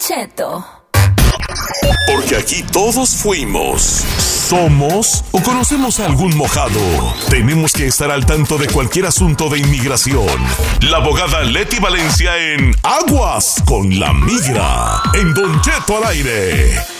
Cheto. Porque aquí todos fuimos, somos o conocemos a algún mojado. Tenemos que estar al tanto de cualquier asunto de inmigración. La abogada Leti Valencia en Aguas con la Migra, en Don Cheto al aire.